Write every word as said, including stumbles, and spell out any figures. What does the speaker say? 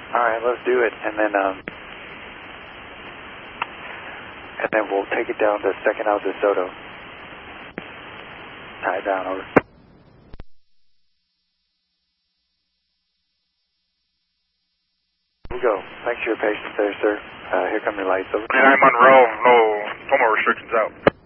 All right, let's do it, and then um, and then we'll take it down to Second Out DeSoto. Tie it down, over. Here we go. Thanks for your patience there, sir. Uh, here come your lights, over. twenty-nine Monroe, no, Toma restrictions out.